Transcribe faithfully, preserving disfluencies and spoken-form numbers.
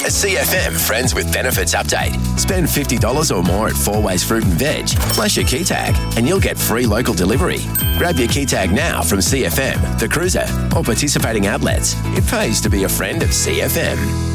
A C F M Friends with Benefits update. Spend fifty dollars or more at Four Ways Fruit and Veg, flash your key tag, and you'll get free local delivery. Grab your key tag now from C F M, The Cruiser, or participating outlets. It pays to be a friend of C F M.